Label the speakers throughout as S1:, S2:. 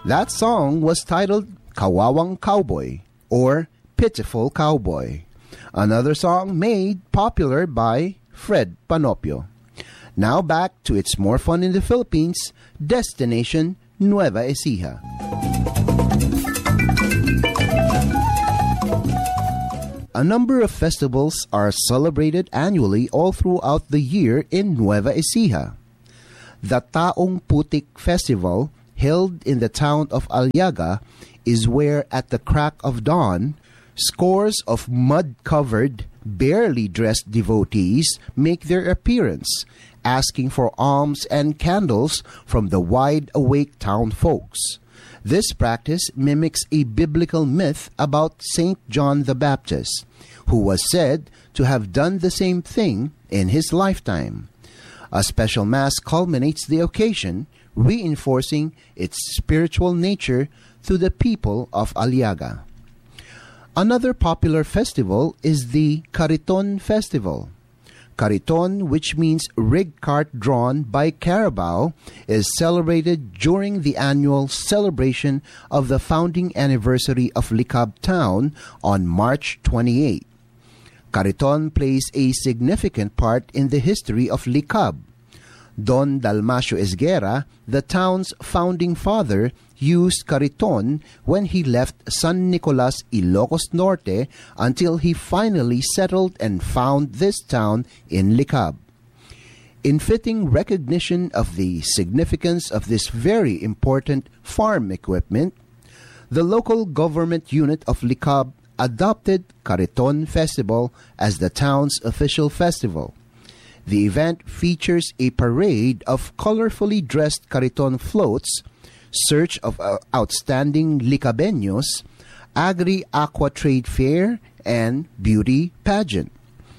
S1: That song was titled Kawawang Cowboy or Pitiful Cowboy, another song made popular by Fred Panopio. Now back to It's More Fun in the Philippines, Destination Nueva Ecija. A number of festivals are celebrated annually all throughout the year in Nueva Ecija. The Taong Putik Festival, held in the town of Aliaga, is where at the crack of dawn, scores of mud-covered, barely dressed devotees make their appearance, asking for alms and candles from the wide-awake town folks. This practice mimics a biblical myth about Saint John the Baptist, who was said to have done the same thing in his lifetime. A special mass culminates the occasion, reinforcing its spiritual nature to the people of Aliaga. Another popular festival is the Kariton Festival. Kariton, which means rig cart drawn by carabao, is celebrated during the annual celebration of the founding anniversary of Licab Town on March 28. Kariton plays a significant part in the history of Licab. Don Dalmacio Esguerra, the town's founding father, used Kariton when he left San Nicolas, Ilocos Norte, until he finally settled and found this town in Licab. In fitting recognition of the significance of this very important farm equipment, the local government unit of Licab adopted Kariton Festival as the town's official festival. The event features a parade of colorfully dressed Kariton floats, search of outstanding Licabeños, agri-aqua trade fair, and beauty pageant.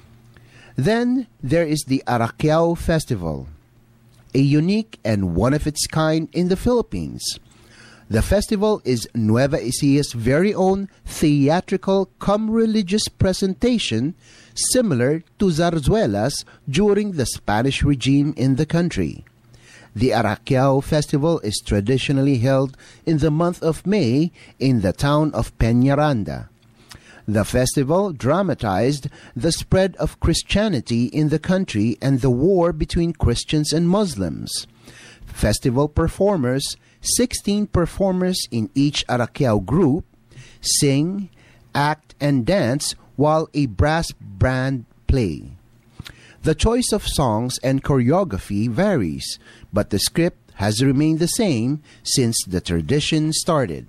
S1: Then there is the Araquiao Festival, a unique and one of its kind in the Philippines. The festival is Nueva Ecija's very own theatrical cum religious presentation, similar to Zarzuelas during the Spanish regime in the country. The Araquiao Festival is traditionally held in the month of May in the town of Peñaranda. The festival dramatized the spread of Christianity in the country and the war between Christians and Muslims. Festival performers, 16 performers in each Araquiao group, sing, act, and dance while a brass band play. The choice of songs and choreography varies, but the script has remained the same since the tradition started.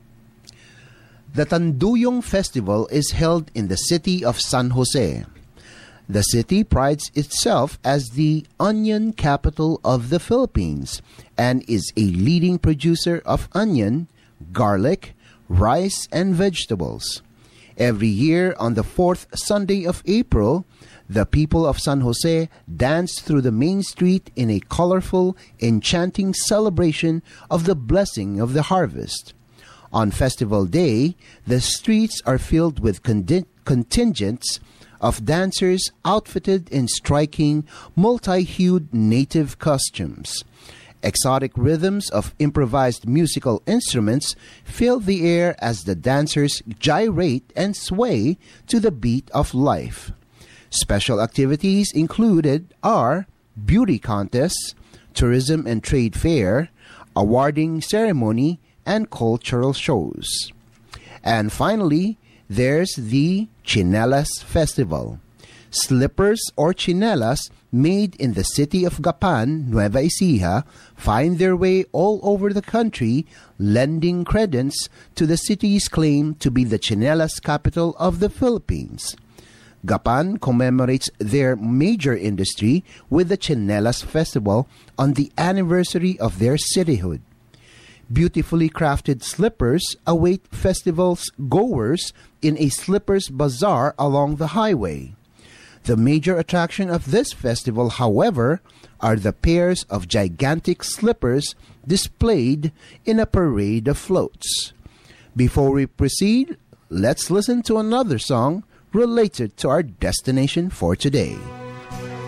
S1: The Tanduyong Festival is held in the city of San Jose. The city prides itself as the onion capital of the Philippines and is a leading producer of onion, garlic, rice, and vegetables. Every year on the fourth Sunday of April, the people of San Jose dance through the main street in a colorful, enchanting celebration of the blessing of the harvest. On Festival Day, the streets are filled with contingents of dancers outfitted in striking, multi-hued native costumes. Exotic rhythms of improvised musical instruments fill the air as the dancers gyrate and sway to the beat of life. Special activities included are beauty contests, tourism and trade fair, awarding ceremony, and cultural shows. And finally, there's the Chinelas Festival. Slippers or chinelas made in the city of Gapan, Nueva Ecija, find their way all over the country, lending credence to the city's claim to be the chinelas capital of the Philippines. Gapan commemorates their major industry with the Chinelas Festival on the anniversary of their cityhood. Beautifully crafted slippers await festival's goers in a slippers bazaar along the highway. The major attraction of this festival, however, are the pairs of gigantic slippers displayed in a parade of floats. Before we proceed, let's listen to another song related to our destination for today.